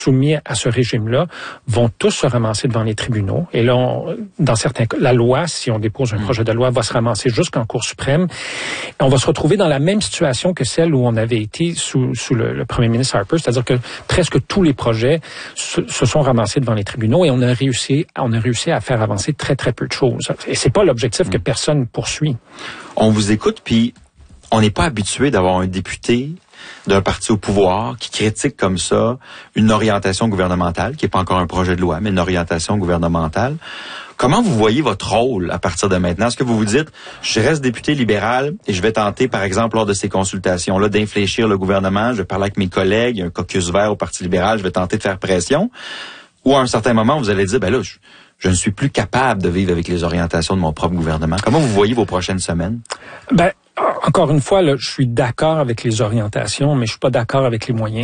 soumis à ce régime-là vont tous se ramasser devant les tribunaux. Et là, dans certains cas, la loi, si on dépose un projet de loi, va se ramasser jusqu'en Cour suprême. Et on va se retrouver dans la même situation que celle où on avait été sous le premier ministre Harper, c'est-à-dire que presque tous les projets se sont ramassés devant les tribunaux et on a réussi à faire avancer très, très peu de choses. Et c'est pas l'objectif que personne poursuit. On vous écoute, puis on n'est pas habitué d'avoir un député d'un parti au pouvoir qui critique comme ça une orientation gouvernementale, qui n'est pas encore un projet de loi, mais une orientation gouvernementale. Comment vous voyez votre rôle à partir de maintenant? Est-ce que vous vous dites, je reste député libéral et je vais tenter, par exemple, lors de ces consultations-là, d'infléchir le gouvernement, je vais parler avec mes collègues, il y a un caucus vert au Parti libéral, je vais tenter de faire pression? Ou à un certain moment, vous allez dire, ben là, je ne suis plus capable de vivre avec les orientations de mon propre gouvernement. Comment vous voyez vos prochaines semaines? Encore une fois, là, je suis d'accord avec les orientations, mais je suis pas d'accord avec les moyens.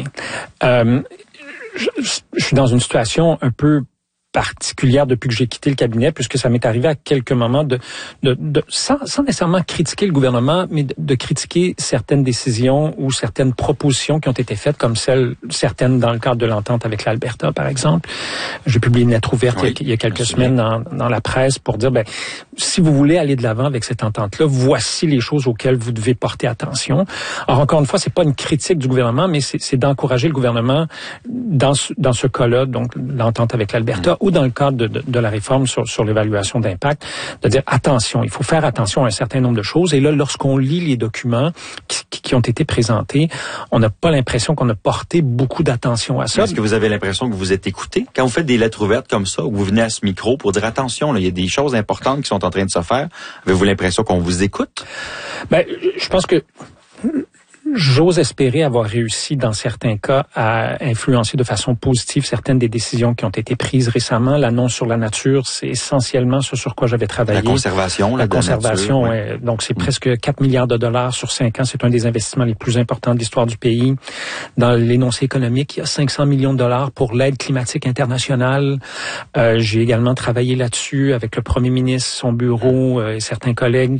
Je suis dans une situation un peu particulière depuis que j'ai quitté le cabinet, puisque ça m'est arrivé à quelques moments sans nécessairement critiquer le gouvernement, mais de critiquer certaines décisions ou certaines propositions qui ont été faites, comme certaines dans le cadre de l'entente avec l'Alberta, par exemple. J'ai publié une lettre ouverte il y a quelques semaines dans la presse pour dire, si vous voulez aller de l'avant avec cette entente-là, voici les choses auxquelles vous devez porter attention. Alors, encore une fois, c'est pas une critique du gouvernement, mais c'est d'encourager le gouvernement dans ce cas-là, donc l'entente avec l'Alberta, ou dans le cadre de la réforme sur l'évaluation d'impact, de dire attention, il faut faire attention à un certain nombre de choses. Et là, lorsqu'on lit les documents qui ont été présentés, on n'a pas l'impression qu'on a porté beaucoup d'attention à ça. Est-ce que vous avez l'impression que vous êtes écouté? Quand vous faites des lettres ouvertes comme ça, où vous venez à ce micro pour dire attention, là, il y a des choses importantes qui sont en train de se faire, avez-vous l'impression qu'on vous écoute? Je pense que j'ose espérer avoir réussi dans certains cas à influencer de façon positive certaines des décisions qui ont été prises récemment. L'annonce sur la nature, c'est essentiellement ce sur quoi j'avais travaillé. La conservation, ouais. Donc c'est presque 4 milliards de dollars sur 5 ans. C'est un des investissements les plus importants de l'histoire du pays. Dans l'énoncé économique, il y a 500 millions de dollars pour l'aide climatique internationale. J'ai également travaillé là-dessus avec le premier ministre, son bureau et certains collègues.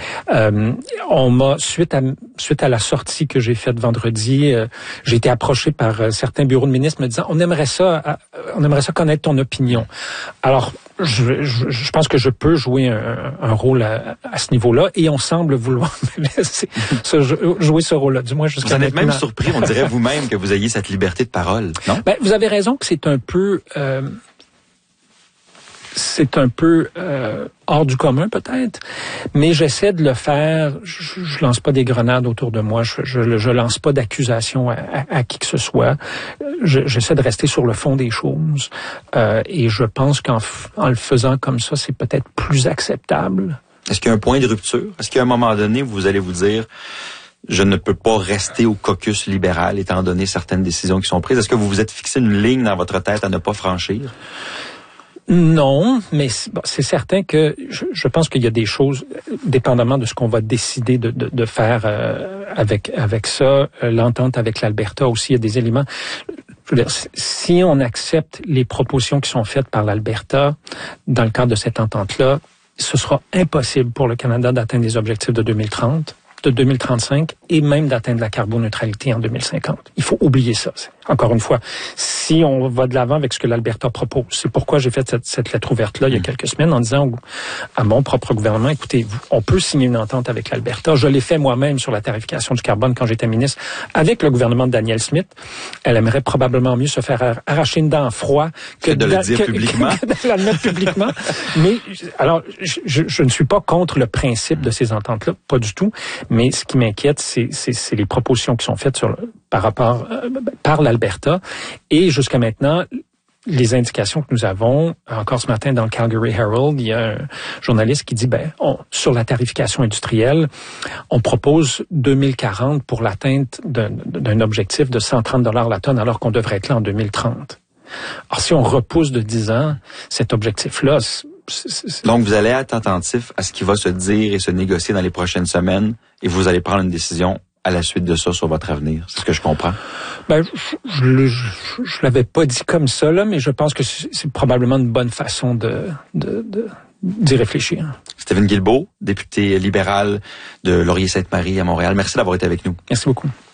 On m'a, suite à la sortie que j'ai faite vendredi, j'ai été approché par certains bureaux de ministres me disant on aimerait ça connaître ton opinion. Alors je pense que je peux jouer un rôle à ce niveau-là et on semble vouloir me laisser jouer ce rôle-là. Du moins jusqu'à vous en êtes même surpris, on dirait vous-même que vous ayez cette liberté de parole, non? Vous avez raison que c'est un peu hors du commun peut-être, mais j'essaie de le faire. Je lance pas des grenades autour de moi. Je lance pas d'accusations à qui que ce soit. J'essaie de rester sur le fond des choses. Et je pense qu'en le faisant comme ça, c'est peut-être plus acceptable. Est-ce qu'il y a un point de rupture? Est-ce qu'à un moment donné, vous allez vous dire je ne peux pas rester au caucus libéral étant donné certaines décisions qui sont prises? Est-ce que vous vous êtes fixé une ligne dans votre tête à ne pas franchir? Non, mais c'est certain que je pense qu'il y a des choses, dépendamment de ce qu'on va décider de faire avec ça, l'entente avec l'Alberta aussi, il y a des éléments. Je veux dire, si on accepte les propositions qui sont faites par l'Alberta dans le cadre de cette entente-là, ce sera impossible pour le Canada d'atteindre les objectifs de 2030, de 2035 et même d'atteindre la carboneutralité en 2050. Il faut oublier ça. Encore une fois, si on va de l'avant avec ce que l'Alberta propose, c'est pourquoi j'ai fait cette lettre ouverte-là il y a quelques semaines en disant à mon propre gouvernement, écoutez, on peut signer une entente avec l'Alberta. Je l'ai fait moi-même sur la tarification du carbone quand j'étais ministre avec le gouvernement de Danielle Smith. Elle aimerait probablement mieux se faire arracher une dent en froid que de le dire publiquement. Que de l'admettre publiquement. Mais alors, je ne suis pas contre le principe de ces ententes-là, pas du tout. Mais ce qui m'inquiète, c'est les propositions qui sont faites par l'Alberta. Et jusqu'à maintenant, les indications que nous avons, encore ce matin dans le Calgary Herald, il y a un journaliste qui dit, sur la tarification industrielle, on propose 2040 pour l'atteinte d'un objectif de 130 $ la tonne, alors qu'on devrait être là en 2030. Alors, si on repousse de 10 ans cet objectif-là, donc, vous allez être attentif à ce qui va se dire et se négocier dans les prochaines semaines et vous allez prendre une décision à la suite de ça sur votre avenir. C'est ce que je comprends? Je l'avais pas dit comme ça, là, mais je pense que c'est probablement une bonne façon d'y réfléchir. Stephen Guilbeault, député libéral de Laurier-Sainte-Marie à Montréal. Merci d'avoir été avec nous. Merci beaucoup.